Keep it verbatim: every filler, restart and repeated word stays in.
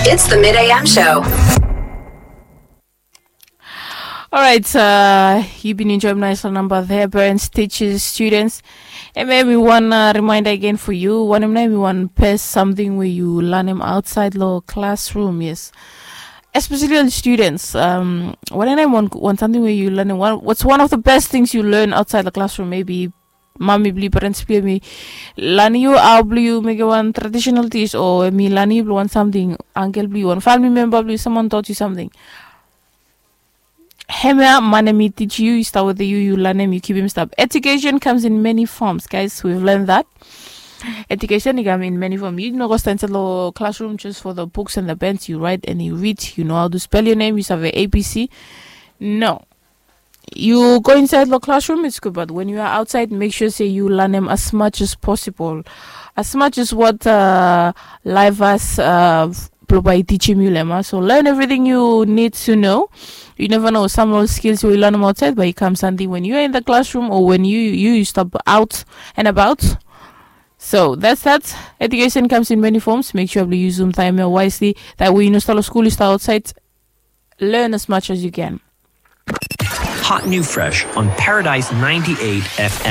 It's the Mid A M Show. All right, uh, you've been enjoying nice number there, parents, teachers, students. And maybe one uh, reminder again for you. One maybe one pass something where you learn them outside the classroom, yes. Especially on students. Um, when I want, want something where you learn, one, what's one of the best things you learn outside the classroom? Maybe mommy bli parents play me learn you out blue make one traditional dish or me learn you want something uncle blue one family member blue someone taught you something. Hema manemi teach you, you start with the you, you learn him, you keep him stop. Education comes in many forms, guys. We've learned that. Education comes in many forms. You know, stand in the classroom just for the books and the pens. You write and you read. You know how to spell your name. You have a A B C. No. You go inside the classroom, it's good. But when you are outside, make sure say you learn them as much as possible. As much as what uh, life has uh, by teaching you lemma. So learn everything you need to know. You never know, some of those skills you will learn them outside, but it comes handy when you're in the classroom or when you you step out and about. So that's that. Education comes in many forms. Make sure you use Zoom time wisely. That way you know start school, you start outside. Learn as much as you can. Hot New Fresh on Paradise ninety-eight F M.